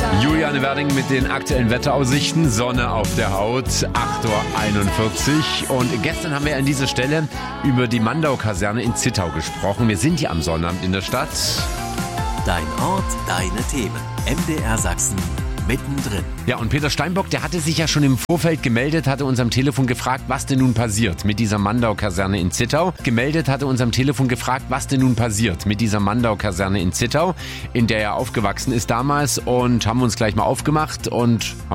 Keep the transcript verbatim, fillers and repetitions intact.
Juliane Werding mit den aktuellen Wetteraussichten. Sonne auf der Haut, acht Uhr einundvierzig. Und gestern haben wir an dieser Stelle über die Mandau-Kaserne in Zittau gesprochen. Wir sind hier am Sonnabend in der Stadt. Dein Ort, deine Themen. M D R Sachsen mittendrin. Ja, und Peter Steinbock, der hatte sich ja schon im Vorfeld gemeldet, hatte uns am Telefon gefragt, was denn nun passiert mit dieser Mandau-Kaserne in Zittau. Gemeldet hatte uns am Telefon gefragt, was denn nun passiert mit dieser Mandau-Kaserne in Zittau, in der er aufgewachsen ist damals, und haben uns gleich mal aufgemacht und haben